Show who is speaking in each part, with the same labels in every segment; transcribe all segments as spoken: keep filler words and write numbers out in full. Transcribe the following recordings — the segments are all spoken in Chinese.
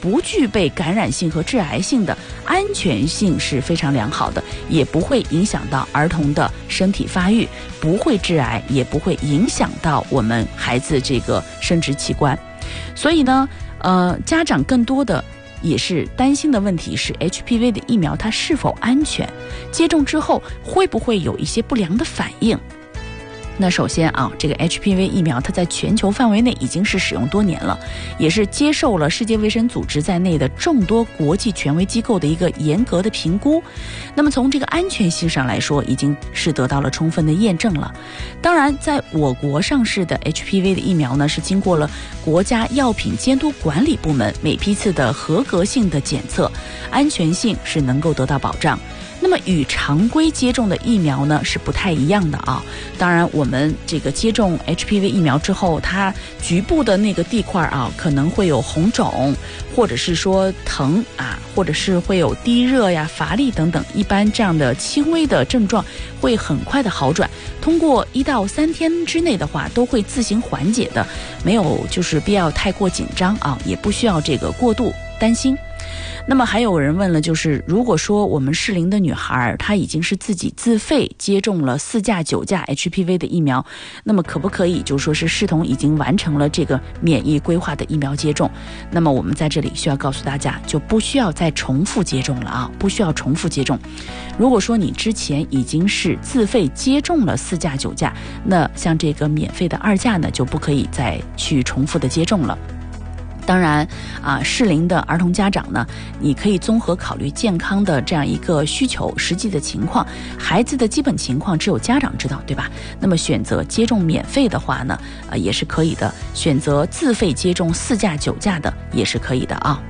Speaker 1: 不具备感染性和致癌性的，安全性是非常良好的，也不会影响到儿童的身体发育，不会致癌，也不会影响到我们孩子这个生殖器官。所以呢，呃，家长更多的也是担心的问题是 H P V 的疫苗它是否安全，接种之后会不会有一些不良的反应。那首先啊，这个 H P V 疫苗它在全球范围内已经是使用多年了，也是接受了世界卫生组织在内的众多国际权威机构的一个严格的评估。那么从这个安全性上来说，已经是得到了充分的验证了。当然，在我国上市的 H P V 的疫苗呢，是经过了国家药品监督管理部门每批次的合格性的检测，安全性是能够得到保障。那么与常规接种的疫苗呢是不太一样的啊。当然我们这个接种 H P V 疫苗之后，它局部的那个地块啊可能会有红肿，或者是说疼啊，或者是会有低热呀、乏力等等，一般这样的轻微的症状会很快的好转，通过一到三天之内的话都会自行缓解的，没有就是必要太过紧张啊，也不需要这个过度担心。那么还有人问了，就是如果说我们适龄的女孩她已经是自己自费接种了四价九价 H P V 的疫苗，那么可不可以就说是视同已经完成了这个免疫规划的疫苗接种？那么我们在这里需要告诉大家，就不需要再重复接种了啊，不需要重复接种。如果说你之前已经是自费接种了四价九价，那像这个免费的二价呢，就不可以再去重复的接种了。当然啊，适龄的儿童家长呢，你可以综合考虑健康的这样一个需求，实际的情况，孩子的基本情况只有家长知道，对吧？那么选择接种免费的话呢，呃也是可以的；选择自费接种四价九价的也是可以的啊。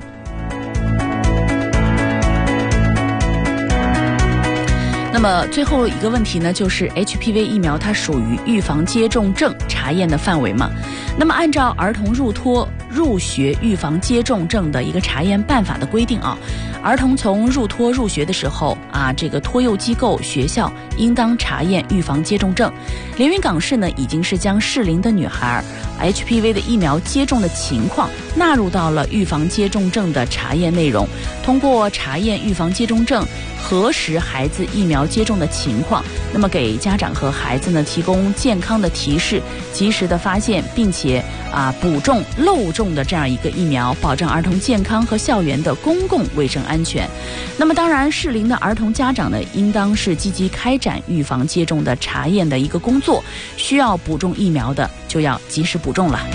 Speaker 1: 那么最后一个问题呢，就是 H P V 疫苗它属于预防接种证查验的范围吗？那么按照儿童入托入学预防接种证的一个查验办法的规定啊，儿童从入托入学的时候啊，这个托幼机构学校应当查验预防接种证。连云港市呢，已经是将适龄的女孩 H P V 的疫苗接种的情况纳入到了预防接种证的查验内容，通过查验预防接种证核实孩子疫苗接种的情况，那么给家长和孩子呢提供健康的提示，及时的发现并且啊补种漏种的这样一个疫苗，保证儿童健康和校园的公共卫生安全。那么当然适龄的儿童家长呢，应当是积极开展预防接种的查验的一个工作，需要补种疫苗的就要及时补种了。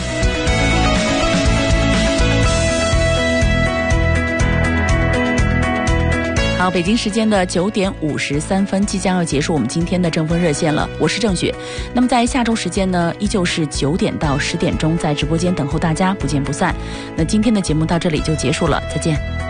Speaker 1: 好，北京时间的九点五十三分，即将要结束我们今天的正风热线了。我是郑雪。那么在下周时间呢，依旧是九点到十点钟，在直播间等候大家，不见不散。那今天的节目到这里就结束了，再见。